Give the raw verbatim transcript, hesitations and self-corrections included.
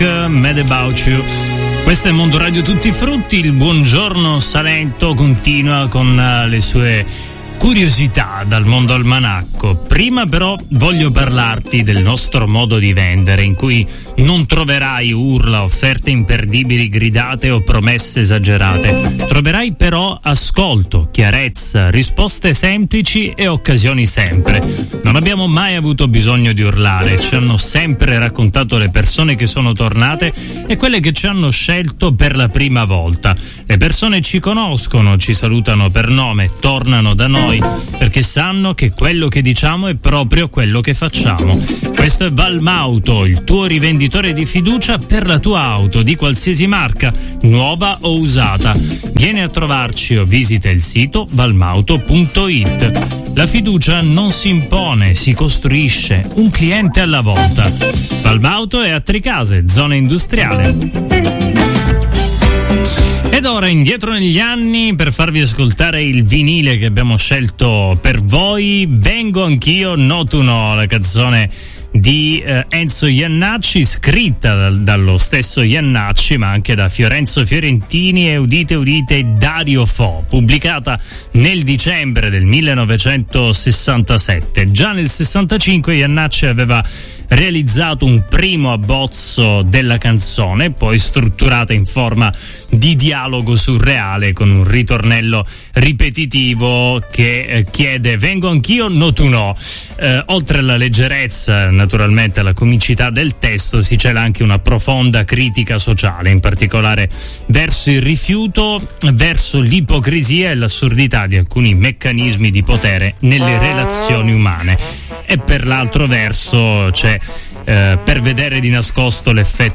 Mad About You. Questo è Mondo Radio Tutti i Frutti. Il buongiorno Salento continua con le sue curiosità dal mondo almanacco. Prima però voglio parlarti del nostro modo di vendere, in cui non troverai urla, offerte imperdibili gridate o promesse esagerate. Troverai però ascolto, chiarezza, risposte semplici e occasioni sempre. Non abbiamo mai avuto bisogno di urlare, ci hanno sempre raccontato le persone che sono tornate e quelle che ci hanno scelto per la prima volta. Le persone ci conoscono, ci salutano per nome, tornano da noi perché sanno che quello che diciamo è proprio quello che facciamo. Questo è Valmauto, il tuo rivenditore di fiducia per la tua auto di qualsiasi marca, nuova o usata. Vieni a trovarci o visita il sito valmauto punto it. La fiducia non si impone, si costruisce, un cliente alla volta. Valmauto è a Tricase, zona industriale. Ed ora indietro negli anni per farvi ascoltare il vinile che abbiamo scelto per voi. Vengo anch'io, no tu no, la canzone di eh, Enzo Iannacci, scritta dal, dallo stesso Iannacci ma anche da Fiorenzo Fiorentini e udite udite Dario Fo, pubblicata nel dicembre del millenovecentosessantasette. Già nel sessantacinque Iannacci aveva realizzato un primo abbozzo della canzone, poi strutturata in forma di dialogo surreale con un ritornello ripetitivo che eh, chiede vengo anch'io, no tu no. Eh, oltre alla leggerezza, naturalmente alla comicità del testo, si cela anche una profonda critica sociale, in particolare verso il rifiuto, verso l'ipocrisia e l'assurdità di alcuni meccanismi di potere nelle relazioni umane. E per l'altro verso c'è Eh, per vedere di nascosto l'effetto